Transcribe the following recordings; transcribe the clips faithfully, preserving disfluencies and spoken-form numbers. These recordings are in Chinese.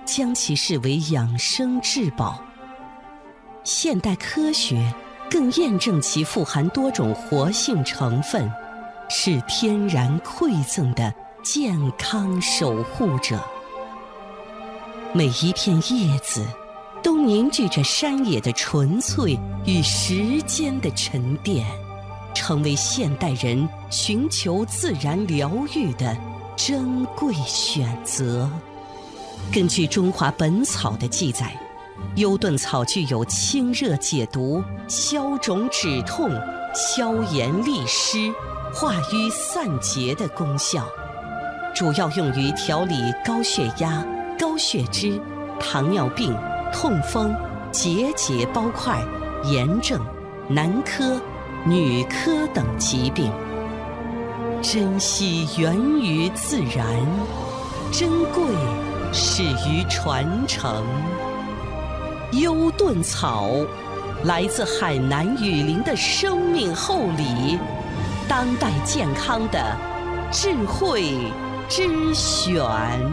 将其视为养生至宝。现代科学更验证其富含多种活性成分，是天然馈赠的健康守护者。每一片叶子都凝聚着山野的纯粹与时间的沉淀，成为现代人寻求自然疗愈的珍贵选择。根据《中华本草》的记载，优顿草具有清热解毒、消肿止痛、消炎利湿、化瘀散结的功效，主要用于调理高血压、高血脂、糖尿病、痛风、结节包块、炎症、男科、女科等疾病。珍惜源于自然，珍贵始于传承。优顿草来自海南雨林的生命厚礼，当代健康的智慧之选。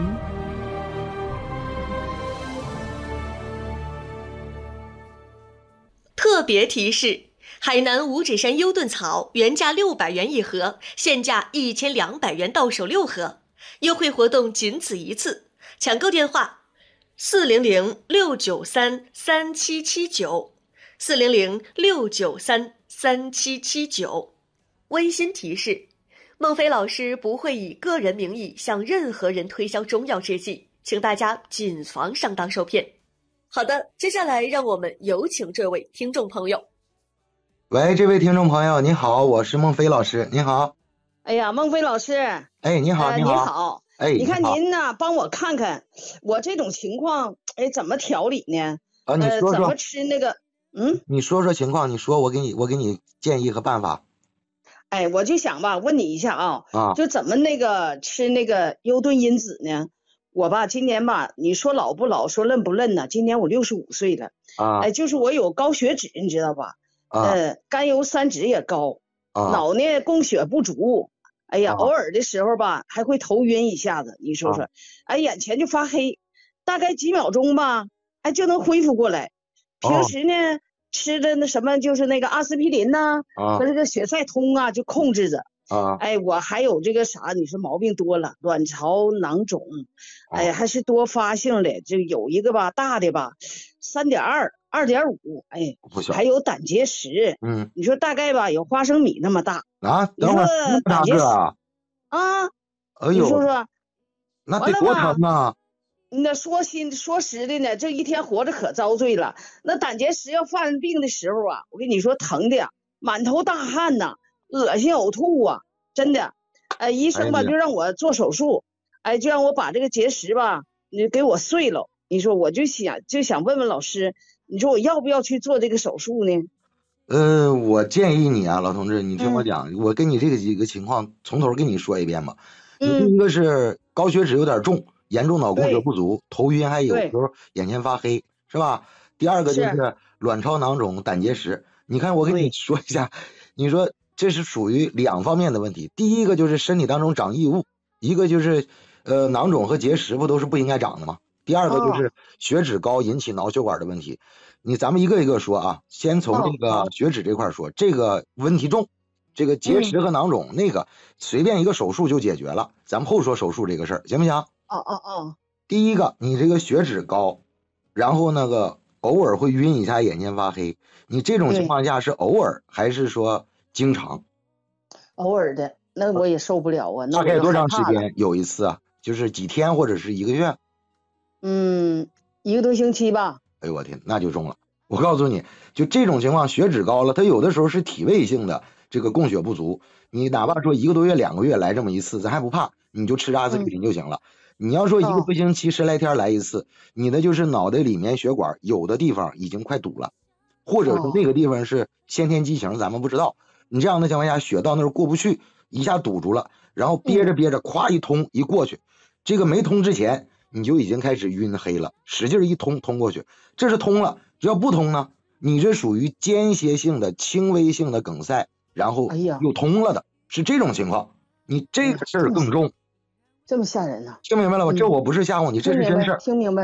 特别提示：海南五指山优顿草原价六百元一盒，现价一千两百元到手六盒，优惠活动仅此一次。抢购电话：四零零六九三三七七九，四零零六九三三七七九。温馨提示：孟非老师不会以个人名义向任何人推销中药制剂，请大家谨防上当受骗。好的，接下来让我们有请这位听众朋友。 喂，这位听众朋友，你好，我是孟非老师，你好。 哎呀，孟非老师， 哎，你好， 呃、 你好， 你好， 哎， 你看您呢，帮我看看我这种情况，哎，怎么调理呢？ 啊，你说说， 呃、怎么吃那个，嗯， 你说说情况，你说，我给你，我给你建议和办法。 哎，我就想吧，问你一下啊， 啊， 就怎么那个吃那个优顿因子呢？我吧，今年吧，你说老不老，说嫩不嫩呢？今年我六十五岁了， 啊， 哎，就是我有高血脂，你知道吧？ 啊， 呃，甘油三酯也高， 啊， 脑呢供血不足，哎呀， 啊， 偶尔的时候吧，还会头晕一下子，你说说， 啊， 哎，眼前就发黑，大概几秒钟吧，哎，就能恢复过来。平时呢，哦、吃的那什么，就是那个阿司匹林呐、啊，和这个血塞通啊，就控制着。 啊， 哎，我还有这个啥，你说毛病多了，卵巢囊肿，哎呀，还是多发性的，就有一个吧，大的吧，三点二、二点五，哎，还有胆结石， 嗯， 你说大概吧，有花生米那么大啊，等会儿那么大个啊？ 啊， 哎呦， 你说说， 那得多疼啊！ 那说心说实的呢，这一天活着可遭罪了。那胆结石要犯病的时候啊，我跟你说疼的呀，满头大汗呐。恶心呕吐啊，真的，哎，医生吧就让我做手术，哎，就让我把这个结石吧，你给我碎了。你说我就想就想问问老师，你说我要不要去做这个手术呢？ 呃，我建议你啊，老同志，你听我讲，嗯、我跟你这个几个情况从头跟你说一遍吧。嗯，第一个是高血脂有点重，严重脑供血不足，头晕还有时候眼前发黑，是吧？第二个就是卵巢囊肿、胆结石。你看我跟你说一下，你说。这是属于两方面的问题，第一个就是身体当中长异物，一个就是呃囊肿和结石不都是不应该长的吗？第二个就是血脂高引起脑血管的问题。你咱们一个一个说啊，先从这个血脂这块说，这个问题重，这个结石和囊肿那个随便一个手术就解决了，咱们后说手术这个事儿，行不行？ 哦哦哦。 第一个，你这个血脂高，然后那个偶尔会晕一下，眼前发黑，你这种情况下是偶尔还是说经常？ 偶尔的，那我也受不了啊。 大概多长时间有一次啊？就是几天或者是一个月？ 嗯，一个多星期吧。 哎呦我天，那就中了。我告诉你，就这种情况，血脂高了，它有的时候是体位性的这个供血不足。你哪怕说一个多月、两个月来这么一次，咱还不怕，你就吃阿司匹林就行了。嗯、你要说一个多星期、十来天来一次，你的就是脑袋里面血管有的地方已经快堵了，或者是那个地方是先天畸形，咱们不知道。你这样的情况下，血到那儿过不去，一下堵住了，然后憋着憋着，咵一通一过去，这个没通之前你就已经开始晕黑了，使劲一通通过去，这是通了。只要不通呢，你这属于间歇性的轻微性的梗塞，然后又通了的，是这种情况。你这个事儿更重， 这么吓人呢、啊？ 听明白了吗？这我不是吓唬你，这是真事儿。 听明白。